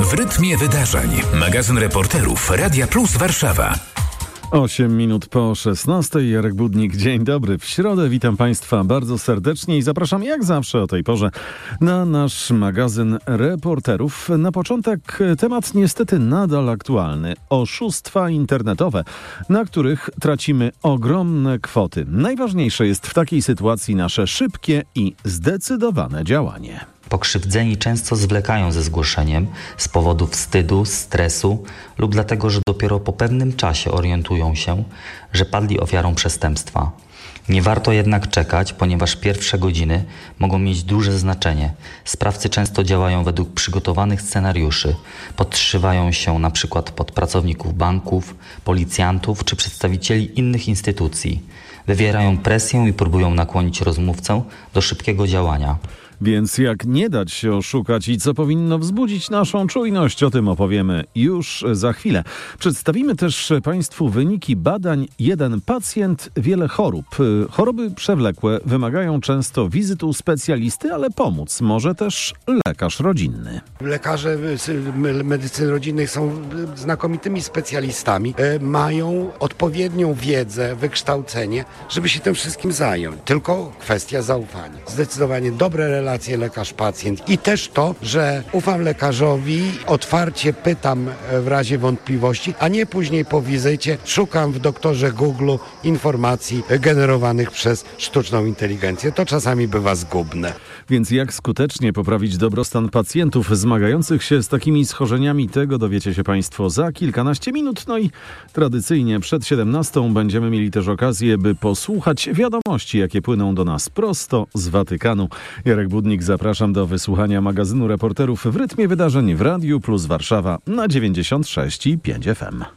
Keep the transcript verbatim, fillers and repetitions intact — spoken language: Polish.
W rytmie wydarzeń. Magazyn reporterów Radia Plus Warszawa. osiem minut po szesnastej. Jarek Budnik, dzień dobry. W środę witam Państwa bardzo serdecznie i zapraszam jak zawsze o tej porze na nasz magazyn reporterów. Na początek temat niestety nadal aktualny. Oszustwa internetowe, na których tracimy ogromne kwoty. Najważniejsze jest w takiej sytuacji nasze szybkie i zdecydowane działanie. Pokrzywdzeni często zwlekają ze zgłoszeniem z powodu wstydu, stresu lub dlatego, że dopiero po pewnym czasie orientują się, że padli ofiarą przestępstwa. Nie warto jednak czekać, ponieważ pierwsze godziny mogą mieć duże znaczenie. Sprawcy często działają według przygotowanych scenariuszy. Podszywają się na przykład pod pracowników banków, policjantów czy przedstawicieli innych instytucji. Wywierają presję i próbują nakłonić rozmówcę do szybkiego działania. Więc jak nie dać się oszukać i co powinno wzbudzić naszą czujność, o tym opowiemy już za chwilę. Przedstawimy też Państwu wyniki badań Jeden pacjent, wiele chorób. Choroby przewlekłe wymagają często wizyt u specjalisty, ale pomóc może też lekarz rodzinny. Lekarze medycyny rodzinnej są znakomitymi specjalistami. Mają odpowiednią wiedzę, wykształcenie, żeby się tym wszystkim zająć. Tylko kwestia zaufania. Zdecydowanie dobre relacje relacje lekarz-pacjent i też to, że ufam lekarzowi, otwarcie pytam w razie wątpliwości, a nie później po wizycie szukam w doktorze Google informacji generowanych przez sztuczną inteligencję. To czasami bywa zgubne. Więc jak skutecznie poprawić dobrostan pacjentów zmagających się z takimi schorzeniami, tego dowiecie się Państwo za kilkanaście minut. No i tradycyjnie przed siedemnastą będziemy mieli też okazję, by posłuchać wiadomości, jakie płyną do nas prosto z Watykanu. Jarek Budnik, zapraszam do wysłuchania magazynu reporterów w rytmie wydarzeń w Radiu Plus Warszawa na dziewięćdziesiąt sześć i pięć F M.